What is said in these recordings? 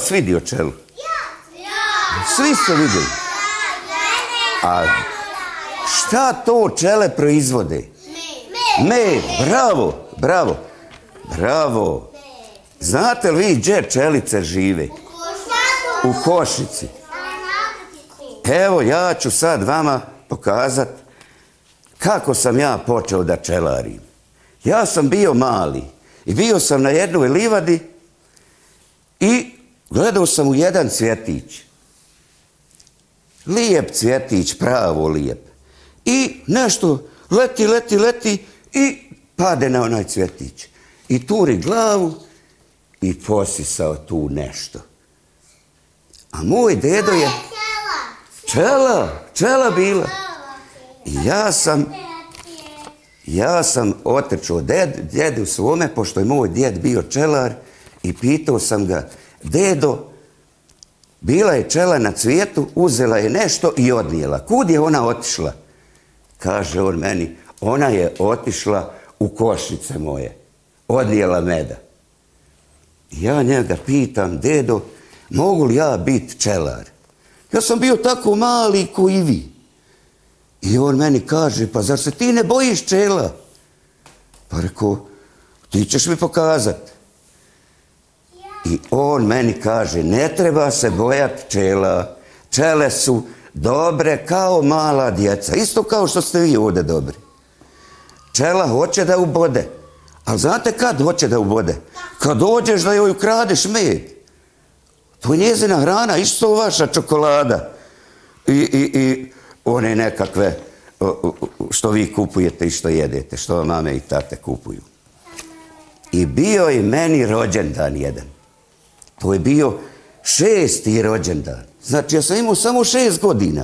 vas vidio čelu? Svi su vidjeli. A šta to pčele proizvode? Med. Bravo, bravo, bravo. Znate li vi gdje pčelice žive? U košnici. Evo, ja ću sad vama pokazati kako sam ja počeo da pčelarim. Ja sam bio mali i bio sam na jednoj livadi i gledao sam u jedan cvjetić. Lijep cvjetić, pravo lijep. I nešto leti i pade na onaj cvjetić. I turi glavu i posisao tu nešto. A moj dedo je... Pčela bila. I ja sam otrčao djedu svome, pošto je moj djed bio pčelar, i pitao sam ga, dedo, bila je pčela na cvijetu, uzela je nešto i odnijela. Kud je ona otišla? Kaže on meni, ona je otišla u košnice moje. Odnijela meda. Ja njega pitam, dedo, mogu li ja biti pčelar? Ja sam bio tako mali ko i vi. I on meni kaže, pa zar se ti ne bojiš pčela? Pa rekao, ti ćeš mi pokazati. I on meni kaže, ne treba se bojati pčela. Pčele su dobre kao mala djeca. Isto kao što ste vi ovdje dobri. Pčela hoće da ubode. Ali znate kad hoće da ubode? Kad dođeš da joj ukradeš med. To je njezina hrana, isto vaša čokolada. I one nekakve što vi kupujete i što jedete, što vam mame i tate kupuju. I bio je meni rođendan jedan. To je bio 6. rođendan. Znači, ja sam imao samo 6 godina.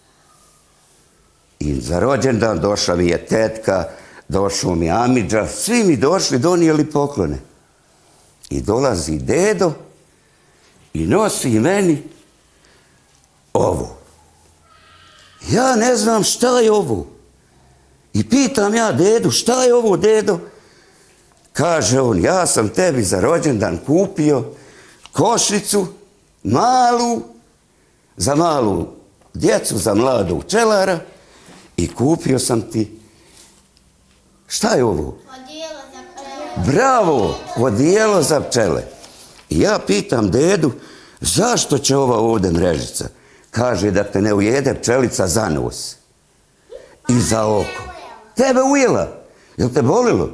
I za rođendan došla mi je tetka, došao mi amidža, svi mi došli, donijeli poklone. I dolazi dedo i nosi meni ovo. Ja ne znam šta je ovo. I pitam ja dedu, šta je ovo, dedo? Kaže on, ja sam tebi za rođendan kupio košnicu, malu, za malu djecu, za mladog pčelara, i kupio sam ti, šta je ovo? Odijelo za pčele. Bravo, odijelo za pčele. I ja pitam dedu, zašto će ova ovdje mrežica? Kaže da te ne ujede pčelica za nos i za oko. Tebe ujela? Jel te bolilo?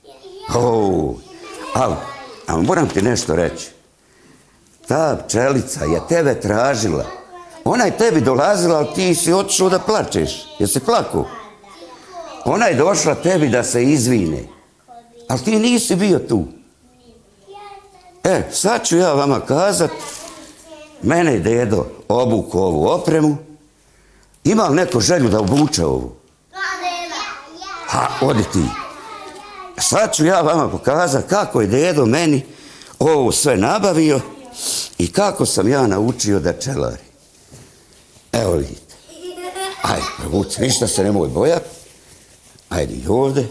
Ali moram ti nešto reći. Ta pčelica je tebe tražila. Ona je tebi dolazila, ali ti si otišao da plačeš. Jesi plakao? Ona je došla tebi da se izvine. Ali ti nisi bio tu. Sad ću ja vama kazat. Mene je dedo obukao ovu opremu. Ima li neko želju da obuče ovu? Odi ti. Sad ću ja vama pokazat kako je dedo meni ovo sve nabavio i kako sam ja naučio da pčelari. Evo vidite. Ajde, provuci, ništa se nemoj bojati. Ajde i ovdje.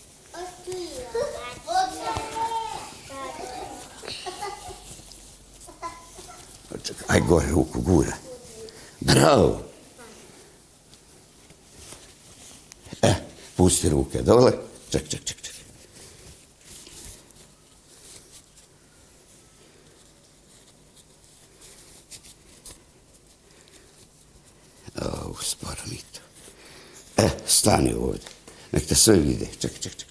Aj gore, ruku gura. Bravo. Pusti ruke dole. Ček. Sporo mi to. Stani ovdje. Nek te sve vide. Ček.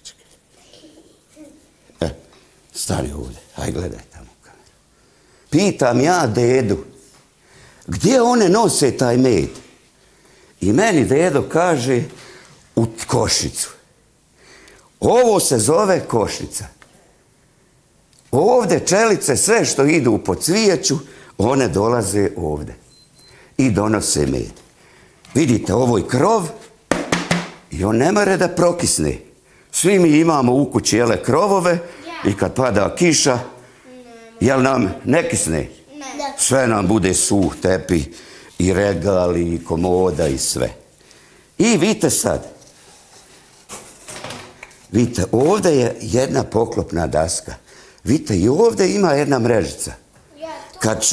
Stani ovdje. Aj gledaj tamo u kameru. Pitam ja dedu, gdje one nose taj med? I meni dedo kaže, u košnicu. Ovo se zove košnica. Ovdje pčelice, sve što idu po cvijeću, one dolaze ovdje i donose med. Vidite, ovo je krov i on ne more da prokisne. Svi mi imamo u kući krovove i kad pada kiša, jel nam ne kisne? Sve nam bude suh tepi i regal i komoda i sve. I vidite sad, vidite, ovdje je jedna poklopna daska. Vidite, i ovdje ima jedna mrežica. Kad